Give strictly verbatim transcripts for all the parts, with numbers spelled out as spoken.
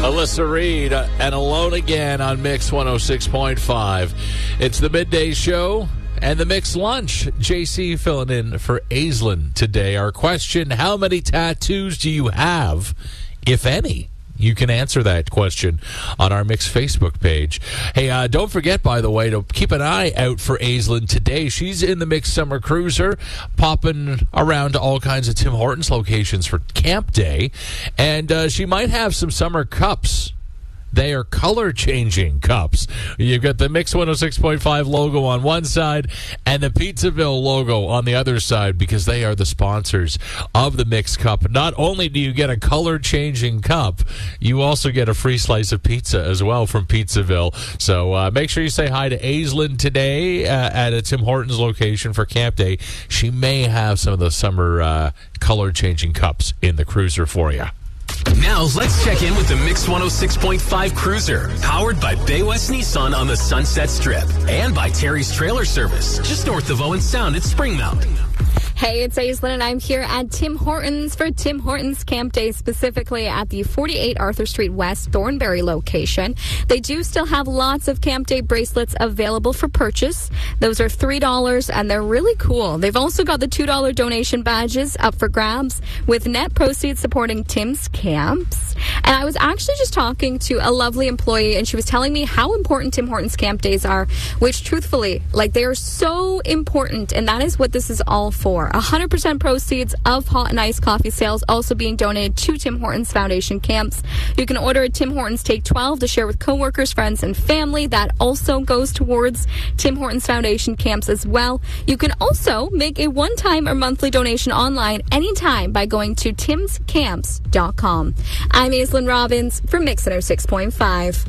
Alyssa Reed uh, and Alone Again on Mix one oh six point five. It's the midday show and the Mix lunch. J C filling in for Aislinn today. Our question, how many tattoos do you have, if any? You can answer that question on our Mix Facebook page. Hey, uh, don't forget, by the way, to keep an eye out for Aislinn today. She's in the Mix Summer Cruiser, popping around to all kinds of Tim Hortons locations for Camp Day. And uh, she might have some summer cups. They are color-changing cups. You've got the Mix one oh six point five logo on one side and the Pizzaville logo on the other side, because they are the sponsors of the Mix Cup. Not only do you get a color-changing cup, you also get a free slice of pizza as well from Pizzaville. So uh, make sure you say hi to Aislinn today uh, at a Tim Hortons location for Camp Day. She may have some of the summer uh, color-changing cups in the cruiser for you. Now, let's check in with the Mix one oh six point five Cruiser, powered by Bay West Nissan on the Sunset Strip, and by Terry's Trailer Service, just north of Owen Sound at Springmount. Hey, it's Aislinn, and I'm here at Tim Hortons for Tim Hortons Camp Day, specifically at the forty-eight Arthur Street West Thornbury location. They do still have lots of Camp Day bracelets available for purchase. Those are three dollars, and they're really cool. They've also got the two dollar donation badges up for grabs, with net proceeds supporting Tim's camps. And I was actually just talking to a lovely employee, and she was telling me how important Tim Hortons Camp Days are, which truthfully, like, they are so important, and that is what this is all for. one hundred percent proceeds of hot and iced coffee sales also being donated to Tim Hortons Foundation camps. You can order a Tim Hortons Take twelve to share with coworkers, friends, and family. That also goes towards Tim Hortons Foundation camps as well. You can also make a one-time or monthly donation online anytime by going to tims camps dot com. I'm Aislinn Robbins for Mix one oh six point five.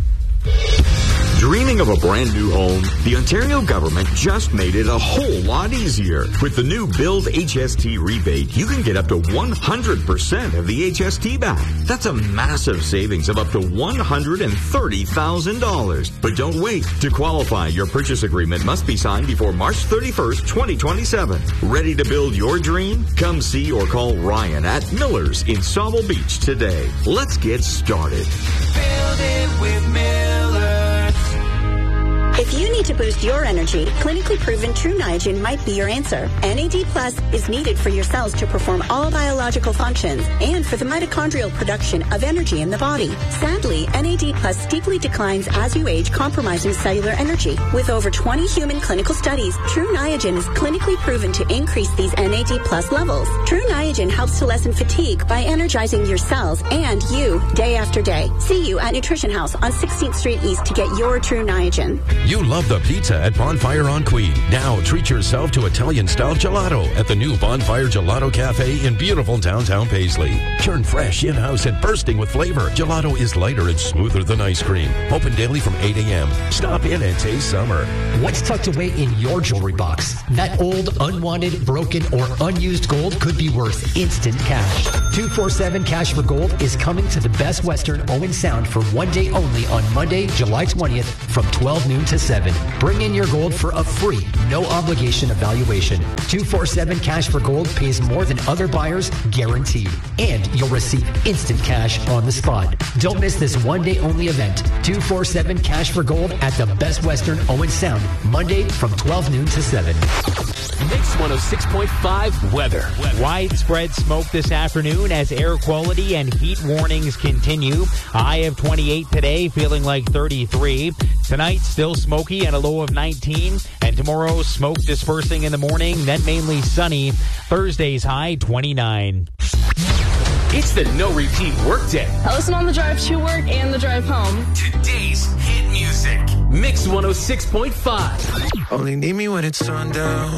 Dreaming of a brand new home? The Ontario government just made it a whole lot easier. With the new Build H S T rebate, you can get up to one hundred percent of the H S T back. That's a massive savings of up to one hundred thirty thousand dollars. But don't wait. To qualify, your purchase agreement must be signed before March thirty-first, twenty twenty-seven. Ready to build your dream? Come see or call Ryan at Miller's in Sauble Beach today. Let's get started. Build it with Miller. If you need to boost your energy, clinically proven True Niagen might be your answer. N A D Plus is needed for your cells to perform all biological functions and for the mitochondrial production of energy in the body. Sadly, N A D Plus steeply declines as you age, compromising cellular energy. With over twenty human clinical studies, True Niagen is clinically proven to increase these N A D Plus levels. True Niagen helps to lessen fatigue by energizing your cells and you day after day. See you at Nutrition House on sixteenth Street East to get your True Niagen. You love the pizza at Bonfire on Queen. Now treat yourself to Italian-style gelato at the new Bonfire Gelato Cafe in beautiful downtown Paisley. Churn fresh, in-house, and bursting with flavor. Gelato is lighter and smoother than ice cream. Open daily from eight a.m. Stop in and taste summer. What's tucked away in your jewelry box? That old, unwanted, broken, or unused gold could be worth instant cash. two forty-seven Cash for Gold is coming to the Best Western Owen Sound for one day only on Monday, July twentieth from twelve noon to seven. Bring in your gold for a free, no obligation evaluation. two forty-seven Cash for Gold pays more than other buyers, guaranteed. And you'll receive instant cash on the spot. Don't miss this one day only event. two forty-seven Cash for Gold at the Best Western Owen Sound, Monday from twelve noon to seven. Mix one oh six point five weather. Widespread smoke this afternoon as air quality and heat warnings continue. A high of twenty-eight today, feeling like thirty-three. Tonight, still smoky and a low of nineteen. And tomorrow, smoke dispersing in the morning, then mainly sunny. Thursday's high, twenty-nine. It's the no repeat workday. I listen on the drive to work and the drive home. Today's hit music. Mix one oh six point five. Only need me when it's sundown.